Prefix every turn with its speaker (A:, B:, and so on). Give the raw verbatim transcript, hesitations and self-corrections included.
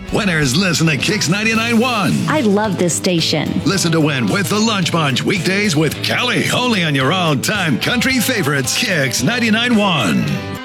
A: Winners listen to Kix ninety-nine point one.
B: I love this station.
A: Listen to Win with the Lunch Bunch weekdays with Kelly. Only on your all-time country favorites, Kix ninety-nine point one.